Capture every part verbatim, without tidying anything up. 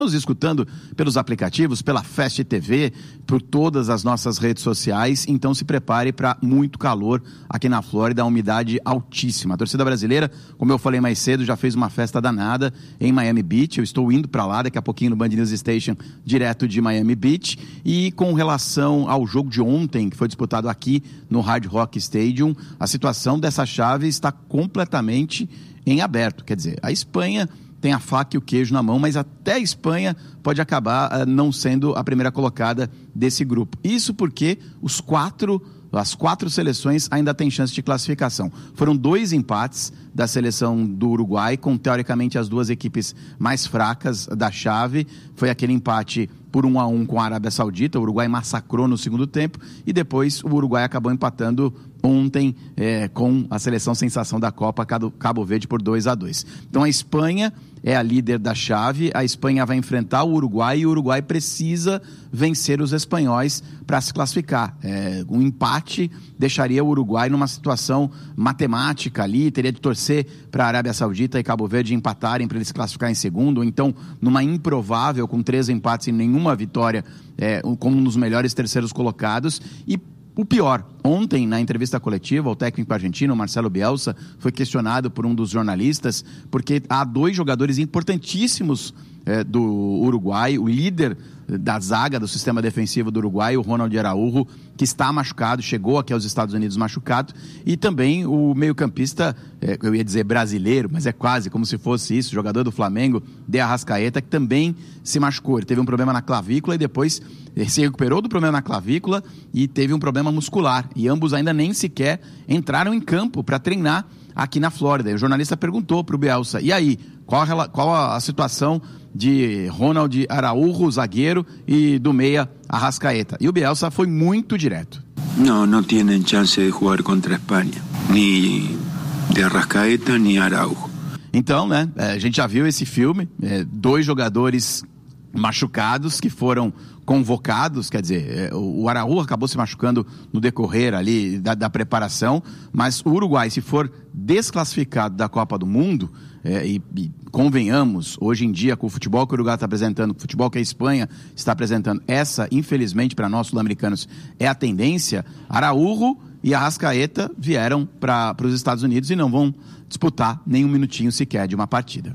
nos escutando pelos aplicativos, pela Fast T V, por todas as nossas redes sociais, então se prepare para muito calor aqui na Flórida, a umidade altíssima. A torcida brasileira, como eu falei mais cedo, já fez uma festa danada em Miami Beach. Eu estou indo para lá daqui a pouquinho no Band News Station, direto de Miami Beach. E com relação ao jogo de ontem, que foi disputado aqui no Hard Rock Stadium, a situação dessa chave está completamente em aberto. Quer dizer, a Espanha tem a faca e o queijo na mão, mas até a Espanha pode acabar uh, não sendo a primeira colocada desse grupo. Isso porque os quatro, as quatro seleções ainda têm chance de classificação. Foram dois empates da seleção do Uruguai, com teoricamente as duas equipes mais fracas da chave. Foi aquele empate por um a um com a Arábia Saudita. O Uruguai massacrou no segundo tempo e depois o Uruguai acabou empatando ontem é, com a seleção sensação da Copa, Cabo Verde, por dois a dois. Então a Espanha é a líder da chave, a Espanha vai enfrentar o Uruguai e o Uruguai precisa vencer os espanhóis para se classificar. É, um empate deixaria o Uruguai numa situação matemática ali, teria de torcer para a Arábia Saudita e Cabo Verde empatarem para eles se classificar em segundo, ou então numa improvável, com três empates e nenhuma vitória, é, como um dos melhores terceiros colocados. E o pior, ontem na entrevista coletiva, o técnico argentino, Marcelo Bielsa, foi questionado por um dos jornalistas, porque há dois jogadores importantíssimos é, do Uruguai, o líder da zaga do sistema defensivo do Uruguai, o Ronald Araújo, que está machucado, chegou aqui aos Estados Unidos machucado, e também o meio-campista, é, eu ia dizer brasileiro, mas é quase como se fosse isso, jogador do Flamengo, De Arrascaeta, que também se machucou. Ele teve um problema na clavícula e depois se recuperou do problema na clavícula e teve um problema muscular, e ambos ainda nem sequer entraram em campo para treinar aqui na Flórida. E o jornalista perguntou para o Bielsa, e aí, qual a, qual a situação de Ronald Araújo, zagueiro, e do meia Arrascaeta? E o Bielsa foi muito direto. Não, não tienen chance de jogar contra a Espanha, nem de Arrascaeta, nem Araújo. Então, né, a gente já viu esse filme, é, dois jogadores machucados que foram convocados, quer dizer, o Araújo acabou se machucando no decorrer ali da, da preparação, mas o Uruguai, se for desclassificado da Copa do Mundo, é, e, e convenhamos, hoje em dia, com o futebol que o Uruguai está apresentando, com o futebol que a Espanha está apresentando, essa, infelizmente, para nós sul-americanos, é a tendência. Araújo e Arrascaeta vieram para os Estados Unidos e não vão disputar nem um minutinho sequer de uma partida.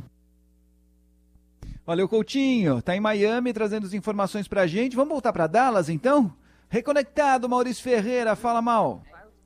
Valeu, Coutinho. Tá em Miami trazendo as informações pra gente. Vamos voltar para Dallas, então? Reconectado, Maurício Ferreira. Fala, Mal.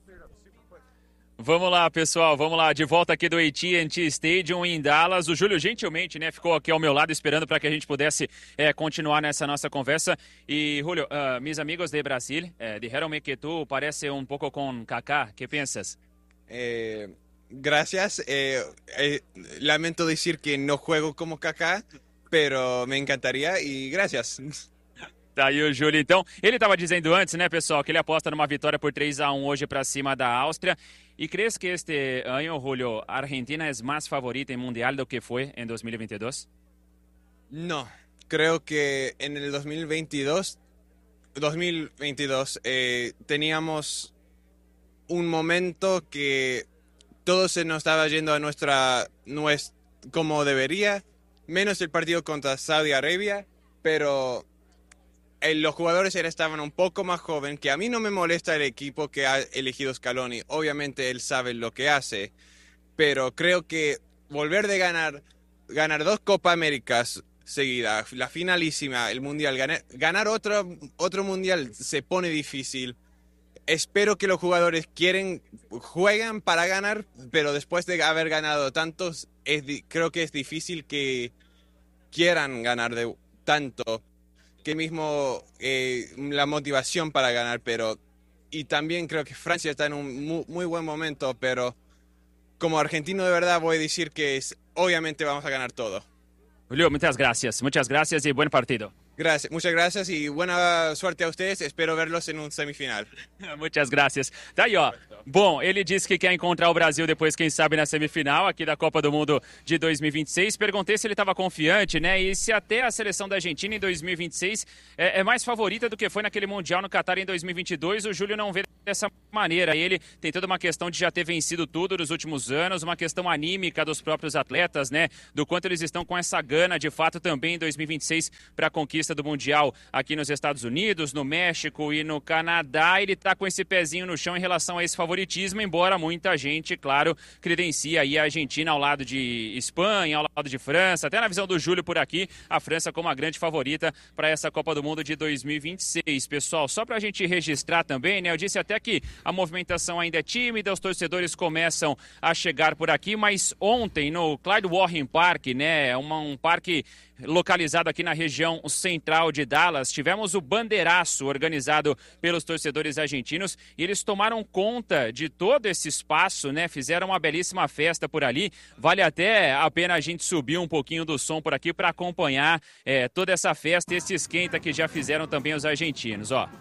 Vamos lá, pessoal. Vamos lá. De volta aqui do A T and T Stadium em Dallas. O Júlio gentilmente, né, ficou aqui ao meu lado esperando para que a gente pudesse é, continuar nessa nossa conversa. E, Júlio, uh, mis amigos de Brasil eh, dijeron-me que tu parece um pouco com Kaká. ¿Qué piensas? Eh, gracias. Eh, eh, lamento decir que no juego como Kaká, pero me encantaria e gracias. Tá aí o Júlio, então. Ele estava dizendo antes, né, pessoal, que ele aposta numa vitória por três a um hoje para cima da Áustria. E crees que este ano, Julio, a Argentina é mais favorita em Mundial do que foi em dois mil e vinte e dois? No, creo que en el dos mil veintidós, dos mil veintidós eh, teníamos un momento que todo se nos estaba yendo a nuestra, nuestra como debería, menos el partido contra Saudi Arabia, pero eh, los jugadores ya estaban un poco más jóvenes, que a mí no me molesta el equipo que ha elegido Scaloni, obviamente él sabe lo que hace, pero creo que volver de ganar, ganar dos Copa Américas seguidas, la finalísima, el Mundial, ganar, ganar otro, otro Mundial se pone difícil. Espero que los jugadores quieren, juegan para ganar, pero después de haber ganado tantos, es, creo que es difícil que quieran ganar de tanto, que mismo eh, la motivación para ganar, pero y también creo que Francia está en un muy, muy buen momento, pero como argentino de verdad voy a decir que es, obviamente vamos a ganar todo. Julio, muchas gracias, muchas gracias y buen partido. Gracias, muchas gracias y buena suerte a ustedes. Espero verlos en un semifinal. Muitas graças. Tá aí, ó. Bom, ele disse que quer encontrar o Brasil depois, quem sabe, na semifinal aqui da Copa do Mundo de dois mil e vinte e seis. Perguntei se ele estava confiante, né? E se até a seleção da Argentina em dois mil e vinte e seis é, é mais favorita do que foi naquele Mundial no Catar em dois mil e vinte e dois. O Júlio não vê dessa maneira. Ele tem toda uma questão de já ter vencido tudo nos últimos anos, uma questão anímica dos próprios atletas, né? Do quanto eles estão com essa gana, de fato, também em dois mil e vinte e seis para a conquista do Mundial aqui nos Estados Unidos, no México e no Canadá. Ele está com esse pezinho no chão em relação a esse favoritismo, embora muita gente, claro, credencie aí a Argentina ao lado de Espanha, ao lado de França, até na visão do Júlio por aqui, a França como a grande favorita para essa Copa do Mundo de dois mil e vinte e seis. Pessoal, só para a gente registrar também, né? Eu disse até que a movimentação ainda é tímida, os torcedores começam a chegar por aqui, mas ontem no Clyde Warren Park, né? Uma, um parque localizado aqui na região central de Dallas, tivemos o bandeiraço organizado pelos torcedores argentinos e eles tomaram conta de todo esse espaço, né? Fizeram uma belíssima festa por ali. Vale até a pena a gente subir um pouquinho do som por aqui para acompanhar é, toda essa festa, esse esquenta que já fizeram também os argentinos, ó.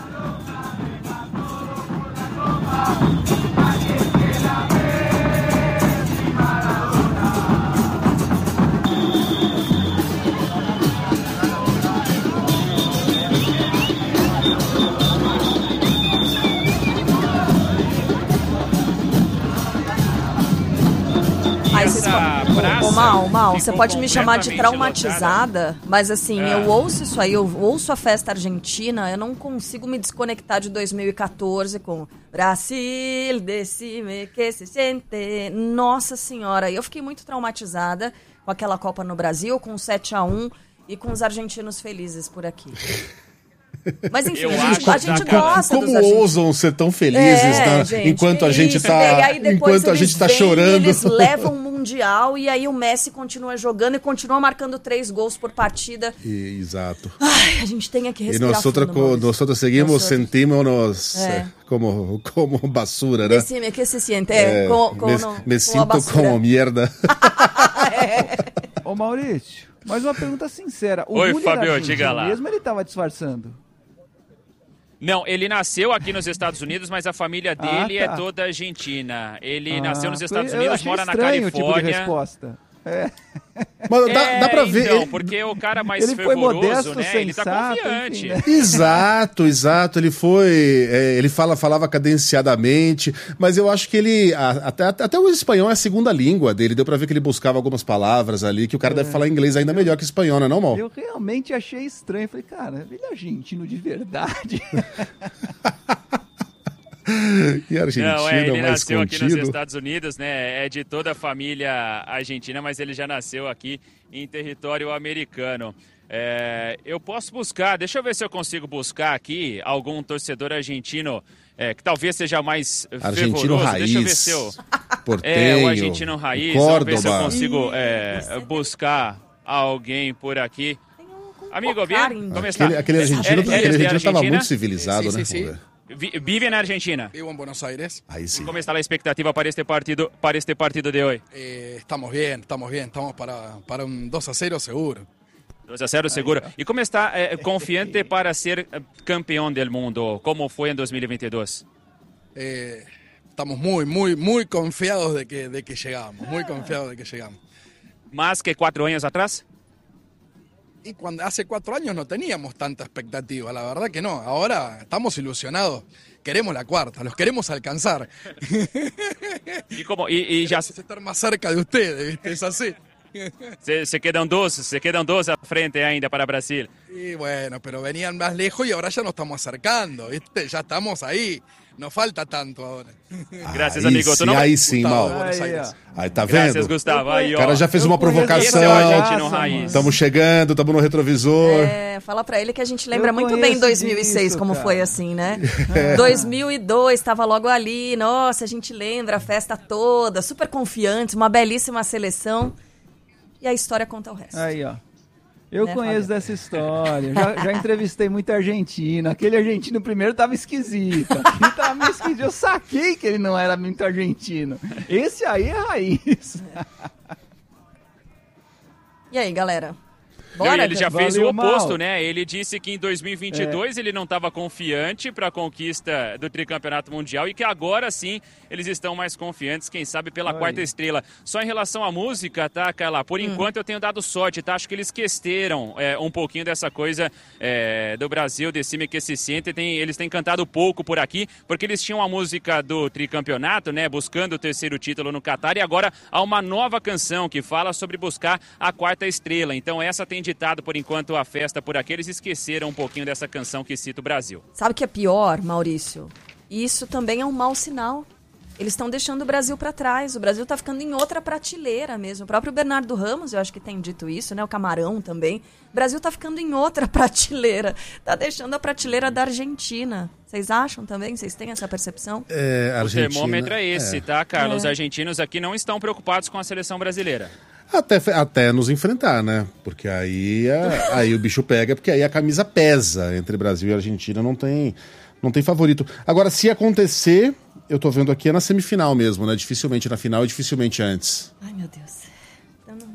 Ô, Mal, Mal, você pode me chamar de traumatizada, lotada. Mas assim, é. eu ouço isso aí, eu ouço a festa argentina, eu não consigo me desconectar de dois mil e quatorze com Brasil, decime que se sente. Nossa senhora, eu fiquei muito traumatizada com aquela Copa no Brasil, com o sete a um e com os argentinos felizes por aqui. Mas enfim, eu a gente, a gente gosta como dos argentinos. Ousam ser tão felizes, é, né? gente, enquanto a gente está enquanto a gente tá chorando. Eles levam o mundial e aí o Messi continua jogando e continua marcando três gols por partida. E, exato. Ai, a gente tem que respirar. E nós outros nós seguimos sentimos é. como como basura, né? Decime, que se siente? É, com, com, me no, me sinto como merda. é. Ô Maurício, mais uma pergunta sincera. O Oi, Júlio Fabio, diga lá. Mesmo ele estava disfarçando? Não, ele nasceu aqui nos Estados Unidos, mas a família dele ah, tá. é toda argentina. Ele ah, nasceu nos Estados Unidos, mora na Califórnia. O tipo de resposta. É. Mas dá, é, dá pra ver. Então, ele... porque o cara mais ele fervoroso, foi modesto, né? Sensato, ele tá confiante. Enfim, né? Exato, exato. Ele foi. É, ele fala, falava cadenciadamente, mas eu acho que ele. Até, até o espanhol é a segunda língua dele. Deu pra ver que ele buscava algumas palavras ali, que o cara é. deve falar inglês ainda melhor que espanhol, não é, não, Mal? Eu realmente achei estranho. Falei, cara, ele é argentino de verdade. E a Argentina, não, é, ele mais nasceu contido. aqui nos Estados Unidos, né? É de toda a família argentina, mas ele já nasceu aqui em território americano. É, eu posso buscar, deixa eu ver se eu consigo buscar aqui algum torcedor argentino é, que talvez seja mais argentino fervoroso. Raiz, deixa eu ver se eu... Portenho, é, o argentino raiz. Córdoba. Vamos ver se eu consigo é, buscar alguém por aqui. Amigo, bien, como está? Aquele, aquele argentino estava muito civilizado, sí, né? Sí, sí. Vive en Argentina. Vivo en Buenos Aires. Ahí sí. ¿Cómo está la expectativa para este partido, para este partido de hoy? Eh, estamos bien, estamos bien. Estamos para, para un dos a cero seguro. dos a cero seguro. ¿Y cómo está eh, confiante para ser campeón del mundo? ¿Cómo fue en dos mil veintidós? Eh, estamos muy, muy, muy confiados de que, de que llegamos. Muy confiados de que llegamos. ¿Más que cuatro años atrás? Y cuando hace cuatro años no teníamos tanta expectativa, la verdad que no. Ahora estamos ilusionados, queremos la cuarta, los queremos alcanzar. ¿Y cómo? Y, y ya queremos estar más cerca de ustedes, ¿viste? Es así. Se, se quedan dos, se quedan dos a frente ainda para Brasil. Y bueno, pero venían más lejos y ahora ya nos estamos acercando, ¿viste? Ya estamos ahí. Nos falta tanto ahora. Graças, aí amigo. Sim, não... Aí sim, Mal. Aí, aí tá vendo? Graças, Gustavo. Aí, o cara já fez uma provocação. Estamos chegando, estamos no retrovisor. É, fala pra ele que a gente lembra eu muito bem dois mil e seis, isso, como cara. Foi assim, né? É. dois mil e dois, estava logo ali. Nossa, a gente lembra a festa toda, super confiante, uma belíssima seleção. E a história conta o resto. Aí, ó. Eu né, conheço Fábio? Dessa história, já, já entrevistei muito argentino. Aquele argentino primeiro tava esquisito, aquele tava meio esquisito. Eu saquei que ele não era muito argentino. Esse aí é raiz. E aí, galera? Bora, não, ele já fez valeu, o oposto, mal. né? Ele disse que em dois mil e vinte e dois é. ele não estava confiante para a conquista do tricampeonato mundial e que agora sim eles estão mais confiantes, quem sabe pela Aí. quarta estrela. Só em relação à música, tá, Carla? Por hum. enquanto eu tenho dado sorte, tá? Acho que eles esqueceram é, um pouquinho dessa coisa é, do Brasil, desse time que se sente. Tem, eles têm cantado pouco por aqui, porque eles tinham a música do tricampeonato, né? Buscando o terceiro título no Catar, e agora há uma nova canção que fala sobre buscar a quarta estrela. Então essa tem ditado por enquanto a festa por aqui. Eles esqueceram um pouquinho dessa canção que cita o Brasil. Sabe o que é pior, Maurício? Isso também é um mau sinal. Eles estão deixando o Brasil para trás. O Brasil está ficando em outra prateleira mesmo. O próprio Bernardo Ramos, eu acho que tem dito isso, né? O Camarão também. O Brasil está ficando em outra prateleira. Está deixando a prateleira da Argentina. Vocês acham também? Vocês têm essa percepção? É, Argentina, o termômetro é esse, é. tá, Carlos? É. Os argentinos aqui não estão preocupados com a seleção brasileira. Até, até nos enfrentar, né? Porque aí, a, aí o bicho pega, porque aí a camisa pesa. Entre Brasil e Argentina não tem, não tem favorito. Agora, se acontecer, eu tô vendo aqui, é na semifinal mesmo, né? Dificilmente na final e dificilmente antes. Ai, meu Deus. Eu não...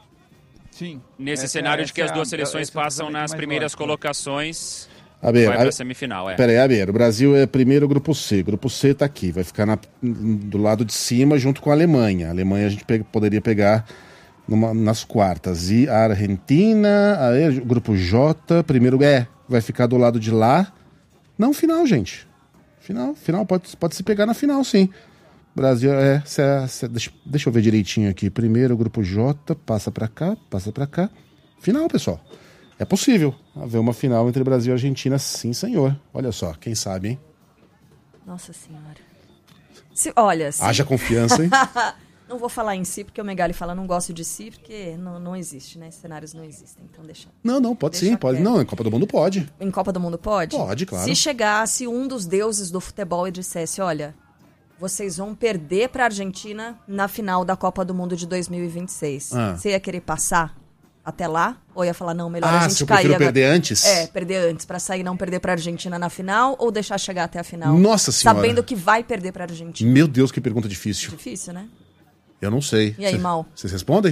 Sim. Nesse essa, cenário de que as duas é, seleções passam nas primeiras lógico. colocações, Aber, vai pra a, semifinal, é. Pera aí, Aber, o Brasil é primeiro grupo C. Grupo C tá aqui, vai ficar na, do lado de cima junto com a Alemanha. A Alemanha a gente pega, poderia pegar numa, nas quartas. E a Argentina, aí, grupo J, primeiro, é, vai ficar do lado de lá. Não, final, gente. Final, final pode, pode se pegar na final, sim. Brasil, é, cê, cê, deixa, deixa eu ver direitinho aqui. Primeiro, grupo J, passa pra cá, passa pra cá. Final, pessoal. É possível haver uma final entre Brasil e Argentina, sim, senhor. Olha só, quem sabe, hein? Nossa Senhora. Se, olha... Se... Haja confiança, hein? Não vou falar em si, porque o Megali fala não gosto de si, porque não, não existe, né? Cenários não existem, então deixa... Não, não, pode sim, pode. Não, em Copa do Mundo pode. Em Copa do Mundo pode? Pode, claro. Se chegasse um dos deuses do futebol e dissesse, olha, vocês vão perder pra Argentina na final da Copa do Mundo de dois mil e vinte e seis. Ah. Você ia querer passar até lá? Ou ia falar, não, melhor ah, a gente se eu cair agora. perder antes? É, perder antes, pra sair não perder pra Argentina na final, ou deixar chegar até a final? Nossa Senhora. Sabendo que vai perder pra Argentina. Meu Deus, que pergunta difícil. Difícil, né? Eu não sei. E aí, Cê, Mal? Vocês respondem?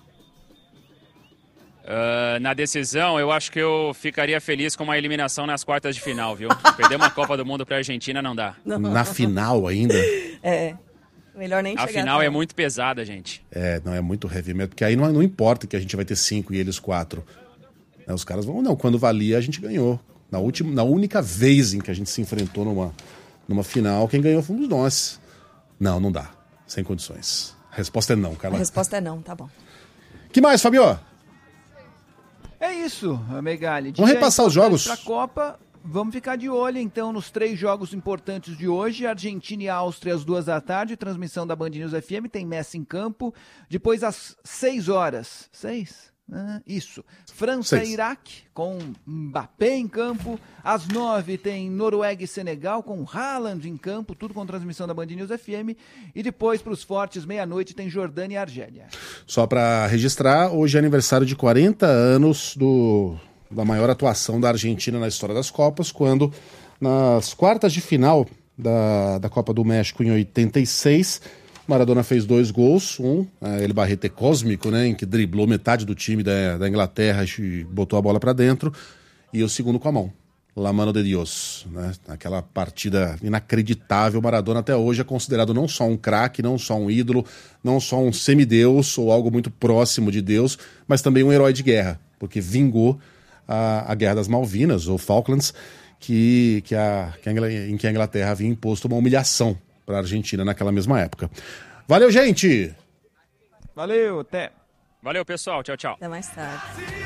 Uh, na decisão, eu acho que eu ficaria feliz com uma eliminação nas quartas de final, viu? Perder uma Copa do Mundo pra Argentina não dá. Não. Na final ainda? É. Melhor nem a chegar. A final até. é muito pesada, gente. É, não é muito heavy metal, porque aí não, não importa que a gente vai ter cinco e eles quatro. Né, os caras vão, não, quando valia a gente ganhou. Na, última, na única vez em que a gente se enfrentou numa, numa final, quem ganhou fomos nós. Não, não dá. Sem condições. A resposta é não, Carla. A resposta é não, tá bom. Que mais, Fabio? É isso, Megali. Vamos repassar os jogos. Para a Copa, vamos ficar de olho então nos três jogos importantes de hoje. Argentina e Áustria às duas da tarde, transmissão da Band News F M, tem Messi em campo. Depois às seis horas, seis? Ah, isso. França e Iraque, com Mbappé em campo. Às nove tem Noruega e Senegal, com Haaland em campo, tudo com transmissão da Band News F M. E depois, para os fortes, meia-noite, tem Jordânia e Argélia. Só para registrar, hoje é aniversário de quarenta anos do, da maior atuação da Argentina na história das Copas, quando nas quartas de final da, da Copa do México, em oitenta e seis... Maradona fez dois gols, um, ele barrete cósmico, né, em que driblou metade do time da, da Inglaterra e botou a bola para dentro, e o segundo com a mão, La Mano de Dios, né, aquela partida inacreditável. Maradona até hoje é considerado não só um craque, não só um ídolo, não só um semideus ou algo muito próximo de Deus, mas também um herói de guerra, porque vingou a, a Guerra das Malvinas, ou Falklands, que, que a, que a, em que a Inglaterra havia imposto uma humilhação para a Argentina naquela mesma época. Valeu, gente! Valeu, até! Valeu, pessoal. Tchau, tchau. Até mais tarde.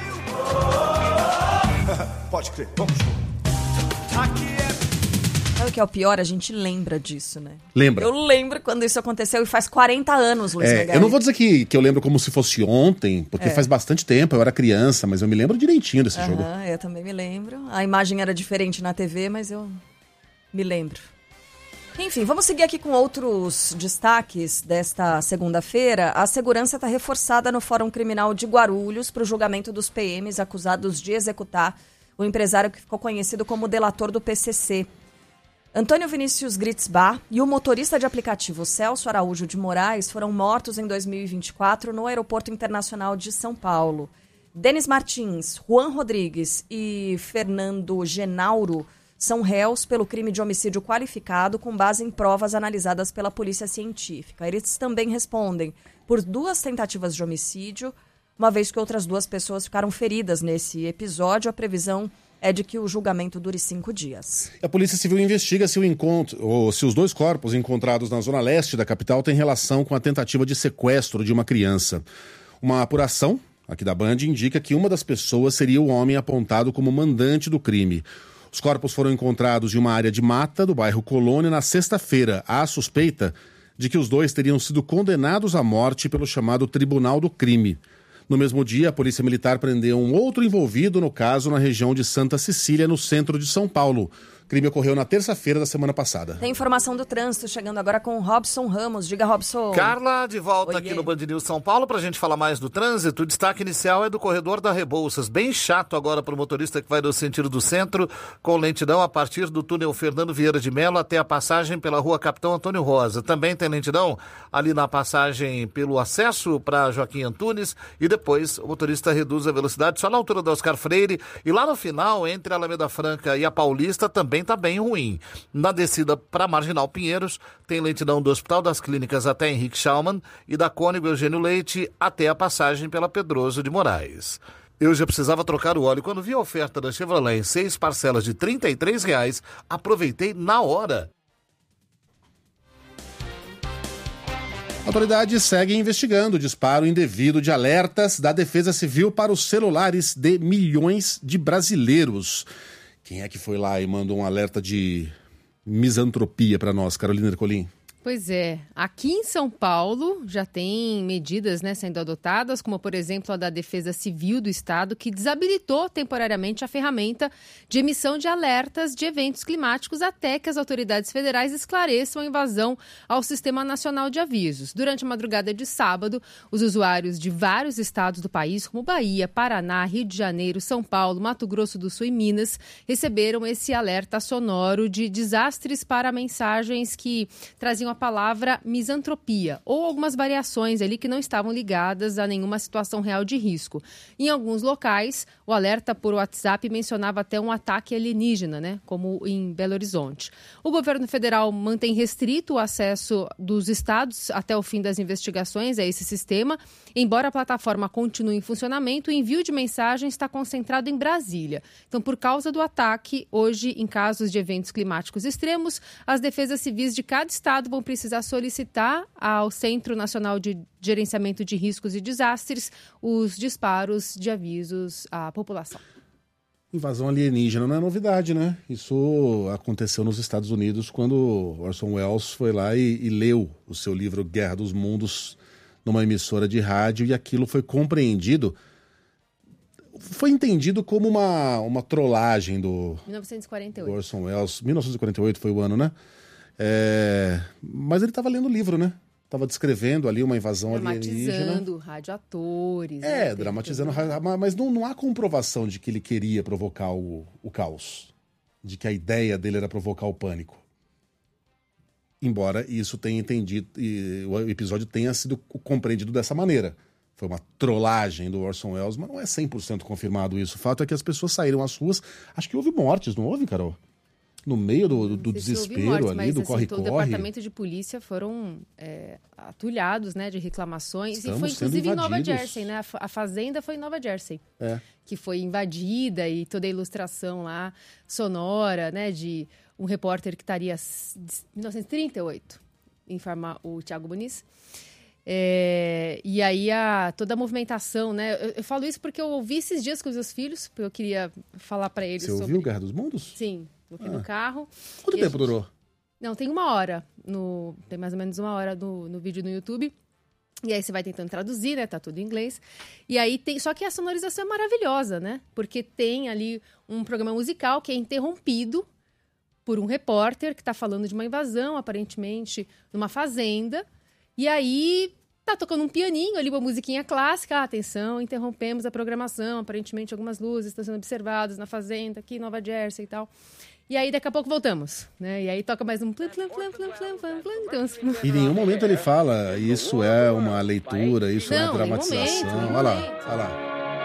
Pode crer, vamos. Sabe o que é o pior? A gente lembra disso, né? Lembra. Eu lembro quando isso aconteceu e faz quarenta anos, Luiz é, Megali. Eu não vou dizer que, que eu lembro como se fosse ontem, porque é. faz bastante tempo, eu era criança, mas eu me lembro direitinho desse uhum, jogo. Eu também me lembro. A imagem era diferente na T V, mas eu me lembro. Enfim, vamos seguir aqui com outros destaques desta segunda-feira. A segurança está reforçada no Fórum Criminal de Guarulhos para o julgamento dos P Ms acusados de executar o empresário que ficou conhecido como delator do P C C. Antônio Vinícius Gritzbach e o motorista de aplicativo Celso Araújo de Moraes foram mortos em dois mil e vinte e quatro no Aeroporto Internacional de São Paulo. Denis Martins, Juan Rodrigues e Fernando Genauro são réus pelo crime de homicídio qualificado com base em provas analisadas pela polícia científica. Eles também respondem por duas tentativas de homicídio, uma vez que outras duas pessoas ficaram feridas nesse episódio. A previsão é de que o julgamento dure cinco dias. A Polícia Civil investiga se o encontro, ou se os dois corpos encontrados na zona leste da capital têm relação com a tentativa de sequestro de uma criança. Uma apuração aqui da Band indica que uma das pessoas seria o homem apontado como mandante do crime. Os corpos foram encontrados em uma área de mata do bairro Colônia na sexta-feira. Há suspeita de que os dois teriam sido condenados à morte pelo chamado Tribunal do Crime. No mesmo dia, a Polícia Militar prendeu um outro envolvido no caso na região de Santa Cecília, no centro de São Paulo. O crime ocorreu na terça-feira da semana passada. Tem informação do trânsito chegando agora com o Robson Ramos. Diga, Robson. Carla, de volta Oiê. aqui no Band News São Paulo para a gente falar mais do trânsito. O destaque inicial é do corredor da Rebouças. Bem chato agora para o motorista que vai no sentido do centro, com lentidão a partir do túnel Fernando Vieira de Mello até a passagem pela rua Capitão Antônio Rosa. Também tem lentidão ali na passagem pelo acesso para Joaquim Antunes e depois o motorista reduz a velocidade só na altura do Oscar Freire e lá no final, entre a Alameda Franca e a Paulista, também está bem ruim. Na descida para Marginal Pinheiros, tem lentidão do Hospital das Clínicas até Henrique Schaumann e da Cônigo Eugênio Leite até a passagem pela Pedroso de Moraes. Eu já precisava trocar o óleo. Quando vi a oferta da Chevrolet em seis parcelas de trinta e três reais, aproveitei na hora. Autoridades seguem investigando o disparo indevido de alertas da Defesa Civil para os celulares de milhões de brasileiros. Quem é que foi lá e mandou um alerta de misantropia para nós, Carolina Ercolim? Pois é, aqui em São Paulo já tem medidas, né, sendo adotadas, como por exemplo a da Defesa Civil do Estado, que desabilitou temporariamente a ferramenta de emissão de alertas de eventos climáticos até que as autoridades federais esclareçam a invasão ao Sistema Nacional de Avisos. Durante a madrugada de sábado, os usuários de vários estados do país, como Bahia, Paraná, Rio de Janeiro, São Paulo, Mato Grosso do Sul e Minas, receberam esse alerta sonoro de desastres para mensagens que traziam a palavra misantropia ou algumas variações ali que não estavam ligadas a nenhuma situação real de risco. Em alguns locais, o alerta por WhatsApp mencionava até um ataque alienígena, né, como em Belo Horizonte. O governo federal mantém restrito o acesso dos estados até o fim das investigações a esse sistema. Embora a plataforma continue em funcionamento, o envio de mensagens está concentrado em Brasília. Então, por causa do ataque, hoje, em casos de eventos climáticos extremos, as defesas civis de cada estado vão precisar solicitar ao Centro Nacional de Gerenciamento de Riscos e Desastres os disparos de avisos à população. Invasão alienígena não é novidade, né? Isso aconteceu nos Estados Unidos quando Orson Welles foi lá e, e leu o seu livro Guerra dos Mundos numa emissora de rádio e aquilo foi compreendido, foi entendido como uma, uma trollagem do, mil novecentos e quarenta e oito. do Orson Welles. mil novecentos e quarenta e oito foi o ano, né? É, mas ele estava lendo o livro, né? Estava descrevendo ali uma invasão alienígena. Dramatizando radioatores. É, né? dramatizando, mas não, não há comprovação de que ele queria provocar o, o caos. De que a ideia dele era provocar o pânico. Embora isso tenha entendido, e o episódio tenha sido compreendido dessa maneira. Foi uma trollagem do Orson Welles, mas não é cem por cento confirmado isso. O fato é que as pessoas saíram às ruas. Acho que houve mortes, não houve, Carol? No meio do, do desespero mortes, ali, mas, do corre-corre. Assim, o departamento de polícia foram é, atulhados, né, de reclamações. Estamos e foi inclusive em Nova invadidos. Jersey, né? A fazenda foi em Nova Jersey. É. Que foi invadida e toda a ilustração lá sonora, né, de um repórter que estaria em mil novecentos e trinta e oito, informa o Thiago Muniz. É, e aí a, toda a movimentação, né? Eu, eu falo isso porque eu ouvi esses dias com os meus filhos, porque eu queria falar para eles. Você sobre... ouviu Guerra dos Mundos? Sim. Coloquei ah. no carro. Quanto tempo gente... durou? Não, tem uma hora. No... Tem mais ou menos uma hora no, no vídeo no YouTube. E aí você vai tentando traduzir, né? Tá tudo em inglês. E aí tem... Só que a sonorização é maravilhosa, né? Porque tem ali um programa musical que é interrompido por um repórter que tá falando de uma invasão, aparentemente, numa fazenda. E aí... Tá tocando um pianinho ali, uma musiquinha clássica. Ah, atenção, interrompemos a programação. Aparentemente, algumas luzes estão sendo observadas na fazenda, aqui em Nova Jersey e tal. E aí, daqui a pouco, voltamos. Né? E aí, toca mais um... Plim, plim, plim, plim, plim, plim, plim. E em nenhum momento ele fala, isso é uma leitura, isso Não, é uma dramatização. momento, olha lá, olha lá.